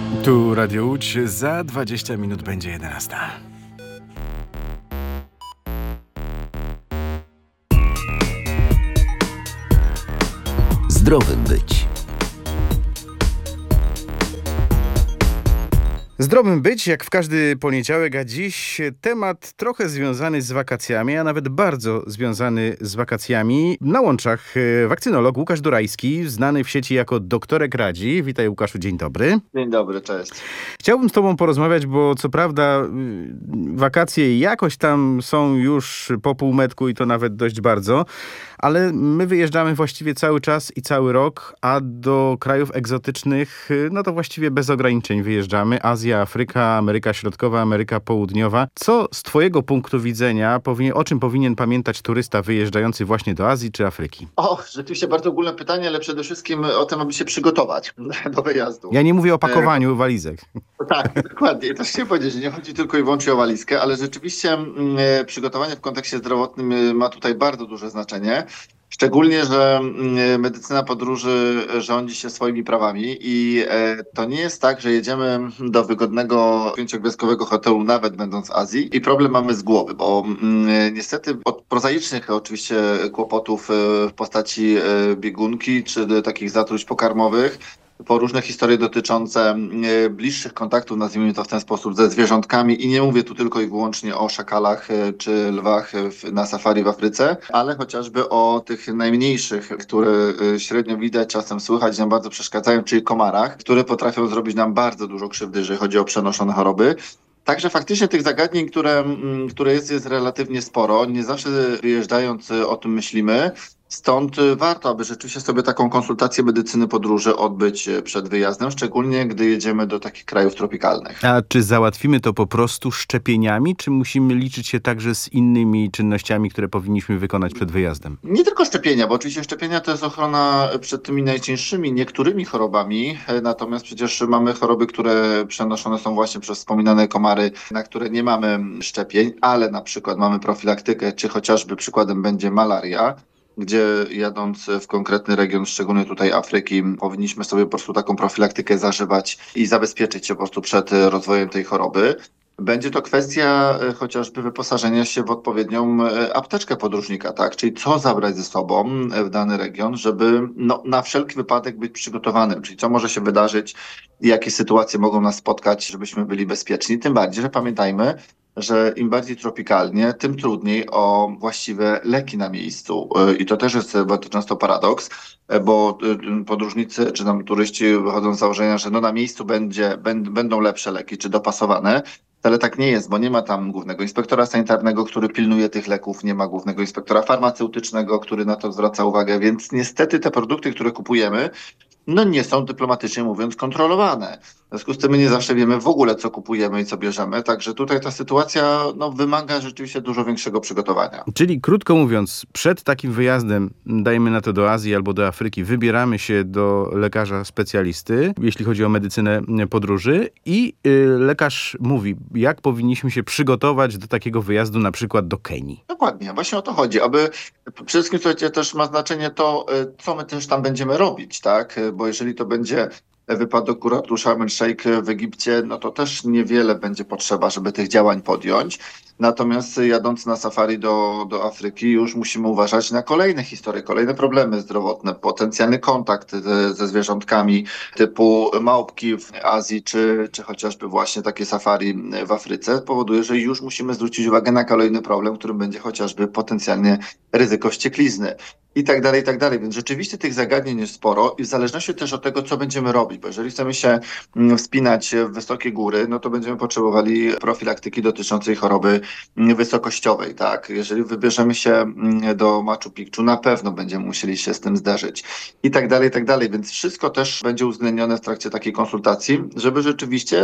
Tu Radio Łódź, za 20 minut będzie 11. Zdrowym być. Zdrowym być, jak w każdy poniedziałek, a dziś temat trochę związany z wakacjami, a nawet bardzo związany z wakacjami. Na łączach wakcynolog Łukasz Durajski, znany w sieci jako Doktorek Radzi. Witaj, Łukaszu, dzień dobry. Dzień dobry, cześć. Chciałbym z tobą porozmawiać, bo co prawda wakacje jakoś tam są już po półmetku i to nawet dość bardzo, ale my wyjeżdżamy właściwie cały czas i cały rok, a do krajów egzotycznych, no to właściwie bez ograniczeń wyjeżdżamy. Azja, Afryka, Ameryka Środkowa, Ameryka Południowa. Co z twojego punktu widzenia, o czym powinien pamiętać turysta wyjeżdżający właśnie do Azji czy Afryki? Rzeczywiście bardzo ogólne pytanie, ale przede wszystkim o tym, aby się przygotować do wyjazdu. Ja nie mówię o pakowaniu walizek. Tak, dokładnie. Też chciałem powiedzieć, że nie chodzi tylko i wyłącznie o walizkę, ale rzeczywiście przygotowanie w kontekście zdrowotnym ma tutaj bardzo duże znaczenie. Szczególnie, że medycyna podróży rządzi się swoimi prawami i to nie jest tak, że jedziemy do wygodnego pięciogwiazdkowego hotelu, nawet będąc w Azji, i problem mamy z głowy, bo niestety od prozaicznych oczywiście kłopotów w postaci biegunki czy takich zatruć pokarmowych, po różne historie dotyczące bliższych kontaktów, nazwijmy to w ten sposób, ze zwierzątkami, i nie mówię tu tylko i wyłącznie o szakalach czy lwach na safari w Afryce, ale chociażby o tych najmniejszych, które średnio widać, czasem słychać, nam bardzo przeszkadzają, czyli komarach, które potrafią zrobić nam bardzo dużo krzywdy, jeżeli chodzi o przenoszone choroby. Także faktycznie tych zagadnień, które jest relatywnie sporo. Nie zawsze wyjeżdżając o tym myślimy. Stąd warto, aby rzeczywiście sobie taką konsultację medycyny podróży odbyć przed wyjazdem, szczególnie gdy jedziemy do takich krajów tropikalnych. A czy załatwimy to po prostu szczepieniami, czy musimy liczyć się także z innymi czynnościami, które powinniśmy wykonać przed wyjazdem? Nie tylko szczepienia, bo oczywiście szczepienia to jest ochrona przed tymi najcięższymi, niektórymi chorobami, natomiast przecież mamy choroby, które przenoszone są właśnie przez wspominane komary, na które nie mamy szczepień, ale na przykład mamy profilaktykę, czy chociażby przykładem będzie malaria, gdzie jadąc w konkretny region, szczególnie tutaj Afryki, powinniśmy sobie po prostu taką profilaktykę zażywać i zabezpieczyć się po prostu przed rozwojem tej choroby. Będzie to kwestia chociażby wyposażenia się w odpowiednią apteczkę podróżnika, tak? Czyli co zabrać ze sobą w dany region, żeby na wszelki wypadek być przygotowanym, czyli co może się wydarzyć i jakie sytuacje mogą nas spotkać, żebyśmy byli bezpieczni. Tym bardziej, że pamiętajmy, że im bardziej tropikalnie, tym trudniej o właściwe leki na miejscu. I to też jest bardzo często paradoks, bo podróżnicy czy tam turyści wychodzą z założenia, że na miejscu będą lepsze leki czy dopasowane. Ale tak nie jest, bo nie ma tam głównego inspektora sanitarnego, który pilnuje tych leków, nie ma głównego inspektora farmaceutycznego, który na to zwraca uwagę, więc niestety te produkty, które kupujemy, nie są dyplomatycznie mówiąc kontrolowane. W związku z tym my nie zawsze wiemy w ogóle, co kupujemy i co bierzemy, także tutaj ta sytuacja wymaga rzeczywiście dużo większego przygotowania. Czyli krótko mówiąc, przed takim wyjazdem, dajmy na to do Azji albo do Afryki, wybieramy się do lekarza specjalisty, jeśli chodzi o medycynę podróży, i lekarz mówi, jak powinniśmy się przygotować do takiego wyjazdu, na przykład do Kenii. Dokładnie, właśnie o to chodzi, aby przede wszystkim, słuchajcie, też ma znaczenie to, co my też tam będziemy robić, tak? Bo jeżeli to będzie wypadek kurortu Sharm el-Sheikh w Egipcie, to też niewiele będzie potrzeba, żeby tych działań podjąć. Natomiast jadąc na safari do Afryki, już musimy uważać na kolejne historie, kolejne problemy zdrowotne, potencjalny kontakt ze zwierzątkami typu małpki w Azji, czy chociażby właśnie takie safari w Afryce, powoduje, że już musimy zwrócić uwagę na kolejny problem, którym będzie chociażby potencjalnie ryzyko wścieklizny. I tak dalej, i tak dalej. Więc rzeczywiście tych zagadnień jest sporo i w zależności też od tego, co będziemy robić, bo jeżeli chcemy się wspinać w wysokie góry, to będziemy potrzebowali profilaktyki dotyczącej choroby wysokościowej, tak? Jeżeli wybierzemy się do Machu Picchu, na pewno będziemy musieli się z tym zderzyć. I tak dalej, i tak dalej. Więc wszystko też będzie uwzględnione w trakcie takiej konsultacji, żeby rzeczywiście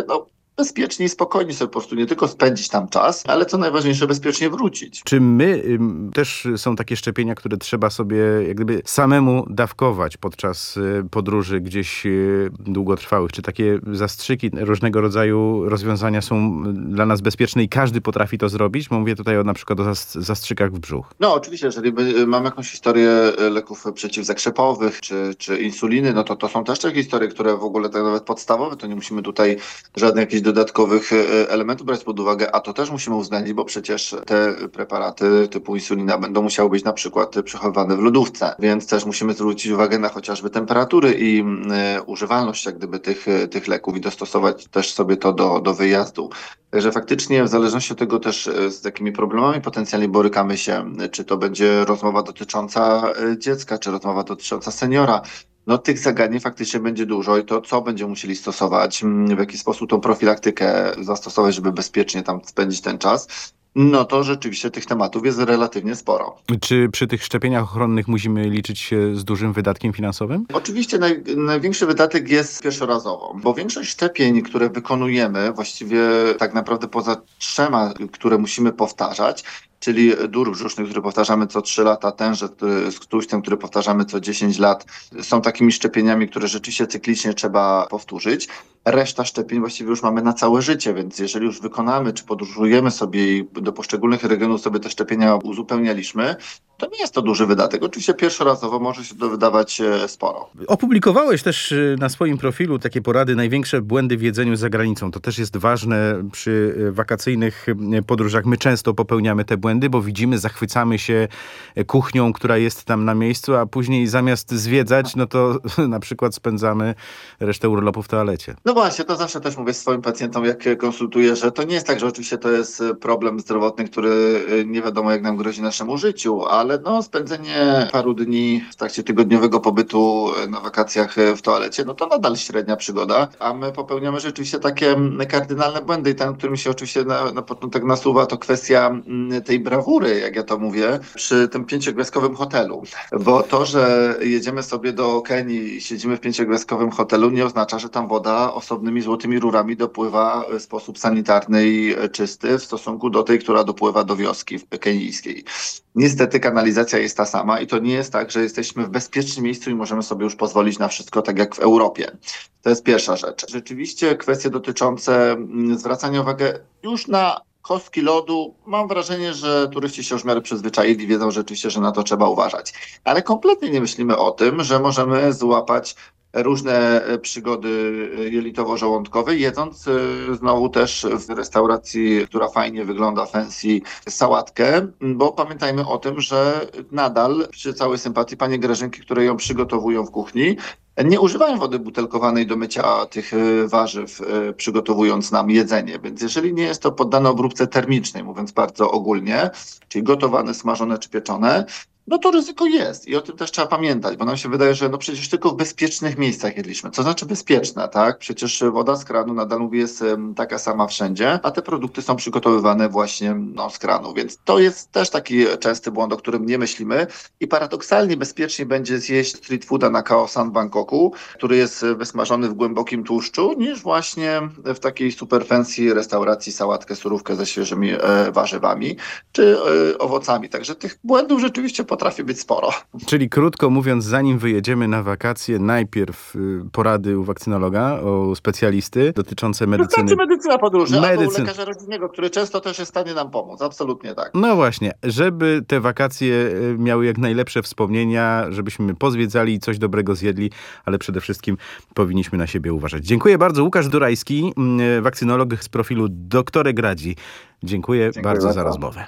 bezpiecznie i spokojnie sobie po prostu nie tylko spędzić tam czas, ale co najważniejsze, bezpiecznie wrócić. Czy my też są takie szczepienia, które trzeba sobie jak gdyby samemu dawkować podczas podróży gdzieś długotrwałych? Czy takie zastrzyki, różnego rodzaju rozwiązania są dla nas bezpieczne i każdy potrafi to zrobić? Bo mówię tutaj na przykład o zastrzykach w brzuch. No oczywiście, jeżeli mamy jakąś historię leków przeciwzakrzepowych czy insuliny, no to są też te historie, które w ogóle tak nawet podstawowe, to nie musimy tutaj żadnych jakichś dodatkowych elementów brać pod uwagę, a to też musimy uwzględnić, bo przecież te preparaty typu insulina będą musiały być na przykład przechowywane w lodówce, więc też musimy zwrócić uwagę na chociażby temperatury i używalność jak gdyby tych leków i dostosować też sobie to do wyjazdu. Także faktycznie w zależności od tego też z jakimi problemami potencjalnie borykamy się, czy to będzie rozmowa dotycząca dziecka, czy rozmowa dotycząca seniora, no tych zagadnień faktycznie będzie dużo i to co będziemy musieli stosować, w jaki sposób tą profilaktykę zastosować, żeby bezpiecznie tam spędzić ten czas, no to rzeczywiście tych tematów jest relatywnie sporo. Czy przy tych szczepieniach ochronnych musimy liczyć się z dużym wydatkiem finansowym? Oczywiście największy wydatek jest pierwszorazowo, bo większość szczepień, które wykonujemy, właściwie tak naprawdę poza 3, które musimy powtarzać, czyli dur brzuszny, który powtarzamy co 3 lata, tenże z tłuszczem, który powtarzamy co 10 lat, są takimi szczepieniami, które rzeczywiście cyklicznie trzeba powtórzyć. Reszta szczepień właściwie już mamy na całe życie, więc jeżeli już wykonamy, czy podróżujemy sobie i do poszczególnych regionów sobie te szczepienia uzupełnialiśmy, to nie jest to duży wydatek. Oczywiście pierwszorazowo może się to wydawać sporo. Opublikowałeś też na swoim profilu takie porady, największe błędy w jedzeniu za granicą. To też jest ważne przy wakacyjnych podróżach. My często popełniamy te błędy, bo widzimy, zachwycamy się kuchnią, która jest tam na miejscu, a później zamiast zwiedzać, no to na przykład spędzamy resztę urlopu w toalecie. No właśnie, to zawsze też mówię swoim pacjentom, jak konsultuję, że to nie jest tak, że oczywiście to jest problem zdrowotny, który nie wiadomo jak nam grozi naszemu życiu, ale no spędzenie paru dni w trakcie tygodniowego pobytu na wakacjach w toalecie, no to nadal średnia przygoda, a my popełniamy rzeczywiście takie kardynalne błędy i ten, który mi się oczywiście na początek nasuwa, to kwestia tej brawury, jak ja to mówię, przy tym 5-gwiazdkowym hotelu, bo to, że jedziemy sobie do Kenii i siedzimy w 5-gwiazdkowym hotelu, nie oznacza, że tam woda osobnymi złotymi rurami dopływa w sposób sanitarny i czysty w stosunku do tej, która dopływa do wioski kenijskiej. Niestety kanalizacja jest ta sama i to nie jest tak, że jesteśmy w bezpiecznym miejscu i możemy sobie już pozwolić na wszystko tak jak w Europie. To jest pierwsza rzecz. Rzeczywiście kwestie dotyczące zwracania uwagi już na kostki lodu, mam wrażenie, że turyści się już w miarę przyzwyczaili, wiedzą rzeczywiście, że na to trzeba uważać. Ale kompletnie nie myślimy o tym, że możemy złapać różne przygody jelitowo-żołądkowe, jedząc znowu też w restauracji, która fajnie wygląda, fancy, sałatkę, bo pamiętajmy o tym, że nadal przy całej sympatii panie Grażynki, które ją przygotowują w kuchni, nie używają wody butelkowanej do mycia tych warzyw, przygotowując nam jedzenie. Więc jeżeli nie jest to poddane obróbce termicznej, mówiąc bardzo ogólnie, czyli gotowane, smażone czy pieczone, no to ryzyko jest i o tym też trzeba pamiętać, bo nam się wydaje, że no przecież tylko w bezpiecznych miejscach jedliśmy. Co znaczy bezpieczne, tak? Przecież woda z kranu nadal mówię jest taka sama wszędzie, a te produkty są przygotowywane właśnie z kranu, więc to jest też taki częsty błąd, o którym nie myślimy i paradoksalnie bezpiecznie będzie zjeść street fooda na Khao San w Bangkoku, który jest wysmażony w głębokim tłuszczu, niż właśnie w takiej super fancy restauracji sałatkę, surówkę ze świeżymi warzywami czy owocami. Także tych błędów rzeczywiście potrafi być sporo. Czyli krótko mówiąc, zanim wyjedziemy na wakacje, najpierw porady u wakcynologa, u specjalisty dotyczące medycyny. Wystarczy medycyna podróży, albo u lekarza rodzinnego, który często też jest w stanie nam pomóc. Absolutnie tak. No właśnie, żeby te wakacje miały jak najlepsze wspomnienia, żebyśmy pozwiedzali i coś dobrego zjedli, ale przede wszystkim powinniśmy na siebie uważać. Dziękuję bardzo. Łukasz Durajski, wakcynolog z profilu Doktorek Radzi. Dziękuję bardzo za rozmowę.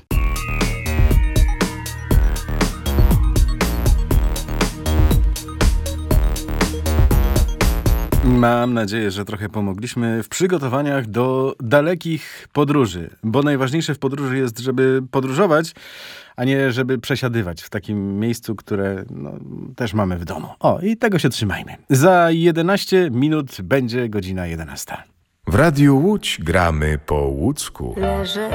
Mam nadzieję, że trochę pomogliśmy w przygotowaniach do dalekich podróży, bo najważniejsze w podróży jest, żeby podróżować, a nie żeby przesiadywać w takim miejscu, które też mamy w domu. O, i tego się trzymajmy. Za 11 minut będzie godzina 11. W Radiu Łódź gramy po łódzku.